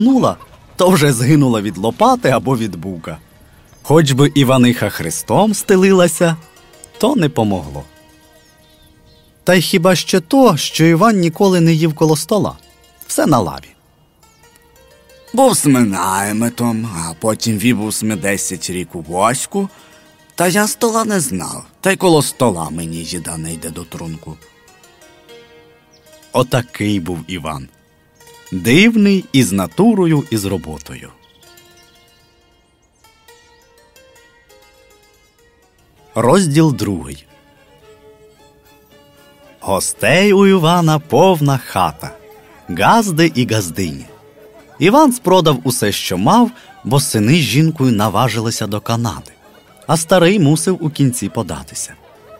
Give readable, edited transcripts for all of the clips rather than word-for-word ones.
нула, то вже згинула від лопати або від бука. Хоч би Іваниха хрестом стелилася, то не помогло. Та й хіба ще то, що Іван ніколи не їв коло стола. Все на лаві. Був сме найметом, а потім вібув сме 10 рік у войську, та я стола не знав, та й коло стола мені їда не йде до трунку. Отакий був Іван. Дивний і з натурою, і з роботою. Розділ 2. Гостей у Івана повна хата, газди і газдині. Іван спродав усе, що мав, бо сини з жінкою наважилися до Канади, а старий мусив у кінці податися.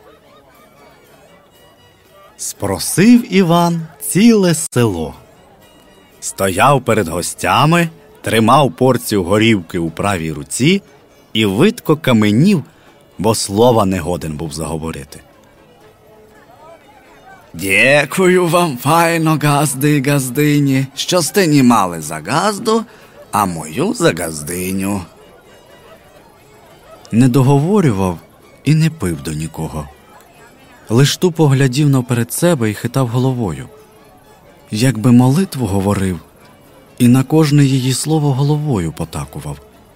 Спросив Іван ціле село. Стояв перед гостями, тримав порцію горівки у правій руці і видко каменів, бо слова не годен був заговорити. Дякую вам, файно, газди і газдині, що стині мали за газду, а мою за газдиню. Не договорював і не пив до нікого. Лиш тупо глядів наперед себе і хитав головою. Якби молитву говорив, і на кожне її слово головою потакував.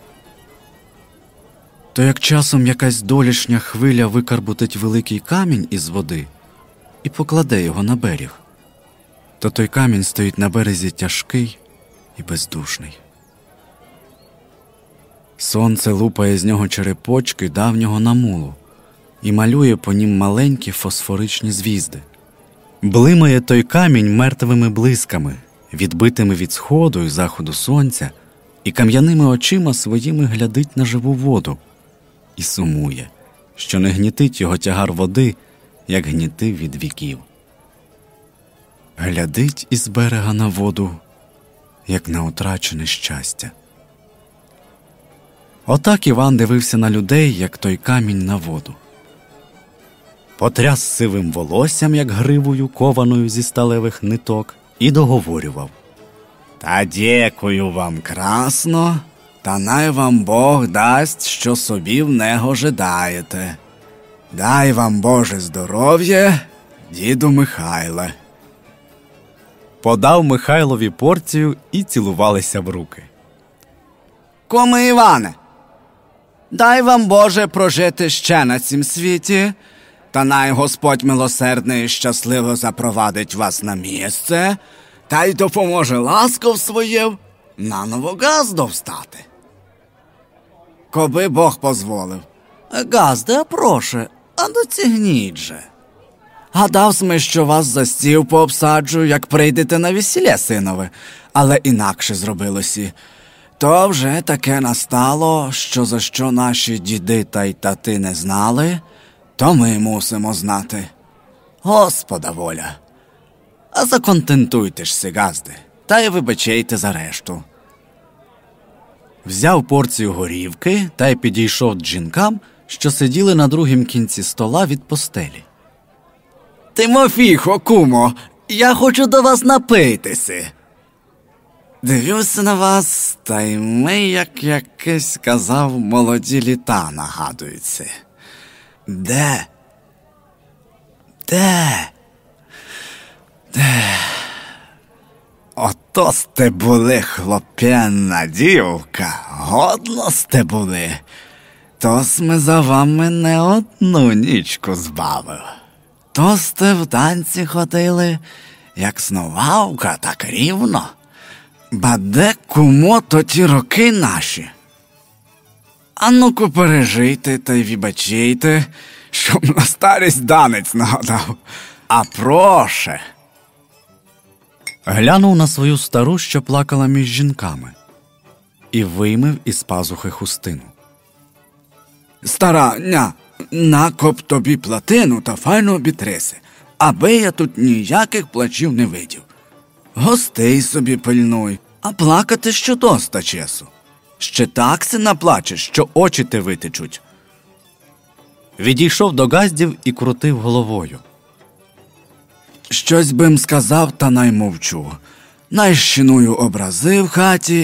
То як часом якась долішня хвиля викарбутить великий камінь із води і покладе його на берег, то той камінь стоїть на березі тяжкий і бездушний. Сонце лупає з нього черепочки давнього намулу і малює по нім маленькі фосфоричні звізди. Блимає той камінь мертвими блисками, відбитими від сходу і заходу сонця, і кам'яними очима своїми глядить на живу воду і сумує, що не гнітить його тягар води, як гнітив від віків. Глядить із берега на воду, як на утрачене щастя. Отак Іван дивився на людей, як той камінь на воду. Потряс сивим волоссям, як гривою, кованою зі сталевих ниток, і договорював. Та дякую вам красно, та най вам Бог дасть, що собі в него жадаєте. Дай вам Боже здоров'я, діду Михайле. Подав Михайлові порцію і цілувалися в руки. Коми Іване, дай вам Боже прожити ще на цім світі, та най Господь милосердний і щасливо запровадить вас на місце, та й допоможе ласков своїв наново газдо встати. Коби Бог позволив. Газде, проше, а доцігніть же. Гадав сме, що вас за стіл пообсаджу, як прийдете на весілля синове, але інакше зробилося. То вже таке настало, що за що наші діди та й тати не знали, то ми мусимо знати. Господа воля. А законтентуйте ж си, газди, та й вибачайте за решту. Взяв порцію горівки та й підійшов до жінкам, що сиділи на другім кінці стола від постелі. Тимофіхо, кумо, я хочу до вас напитися. Дивлюся на вас, та й ми, як якийсь казав, молоді літа нагадуються. Де? Ото сте були, хлоп'яна дівка, годно сте були. То сме за вами не одну нічку збавив. То сте в танці ходили, як снувавка, так рівно. Ба де, кумо, то ті роки наші? А ну-ка пережийте та й вибачайте, щоб на старість данець нагадав. А проше. Глянув на свою стару, що плакала між жінками, і виймив із пазухи хустину. Стара, накоп тобі платину та файно обітриси, аби я тут ніяких плачів не видів. Гостей собі пильнуй, а плакати що доста часу. Ще так си наплачеш, що очі те витечуть. Відійшов до газдів і крутив головою. Щось бим сказав, та наймовчу. найщиную образи в хаті